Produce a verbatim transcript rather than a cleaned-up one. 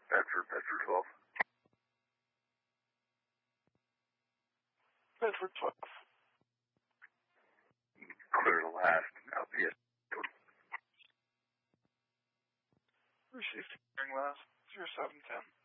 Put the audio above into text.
Bedford, Bedford twelve. Bedford twelve. Clear the last. L P S. Received hearing last. zero seven ten.